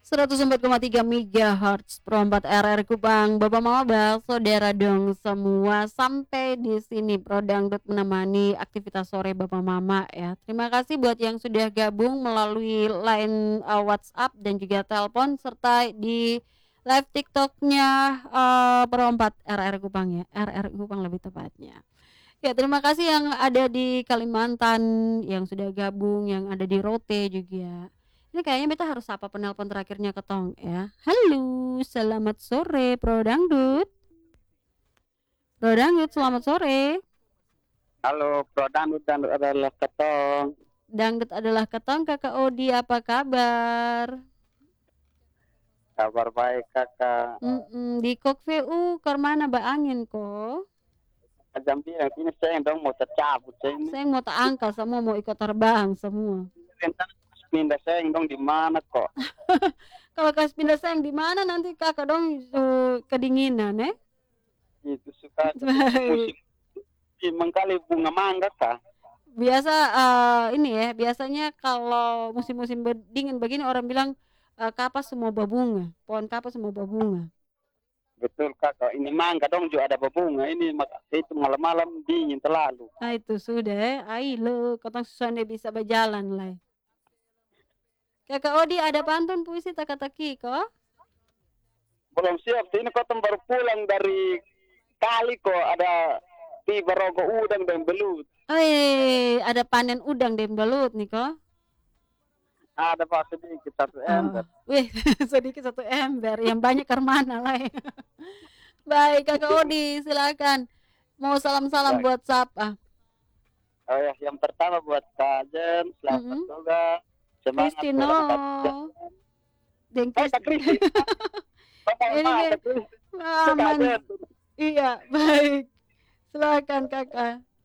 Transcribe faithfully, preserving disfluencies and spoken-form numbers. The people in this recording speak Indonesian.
seratus empat koma tiga megahertz Perompat R R Kupang, Bapak Mama bersaudara dong semua. Sampai di sini Pro Dangdut menemani aktivitas sore Bapak Mama ya. Terima kasih buat yang sudah gabung melalui line uh, WhatsApp dan juga telepon serta di live TikToknya uh, Perompat R R Kupang ya. R R Kupang lebih tepatnya. Ya, terima kasih yang ada di Kalimantan, yang sudah gabung, yang ada di Rote juga. Ini kayaknya beta harus sapa penelpon terakhirnya ke Tong ya. Halo, selamat sore Pro Dangdut. Pro Dangdut, selamat sore. Halo, Pro Dangdut, Dangdut adalah Ketong. Dangdut adalah Ketong, Kakak Odi, apa kabar? Kabar baik, Kakak. Mm-mm, di Kok V U, ke mana ba angin kok? Jam bilang sini saya dong mau tercabut saya ini. Saya mau tak angkat semua, mau ikut terbang semua. Pindah saya dong di mana kok? Kalau kasih pindah sayang di mana nanti kakak dong uh, kedinginan eh? Itu suka musim mengkali bunga mangga kah? Biasa uh, ini ya, biasanya kalau musim-musim dingin begini orang bilang uh, kapas semua berbunga, pohon kapas semua berbunga. Betul Kakak, ini mangga dong juga ada berbunga, ini itu malam-malam dingin terlalu. Nah itu sudah eh, ailo, kotong susah bisa berjalan lah. Kakak Odi ada pantun puisi teka-teki kok? Belum siap, ini kotong baru pulang dari kali kok ada tiba rogo udang dan belut. Eh, ada panen udang dan belut nih kok? Ada Pak sedikit satu ember. Oh, wih, sedikit satu ember, yang banyak ke mana lah. Baik, Kakak Odi, silakan. Mau salam-salam buat siapa? Oh ya, yang pertama buat Kak Jen, selamat mm-hmm. juga. Semangat Kristino. Dan Kristino. Ini aman. Iya, baik. Silakan Kakak.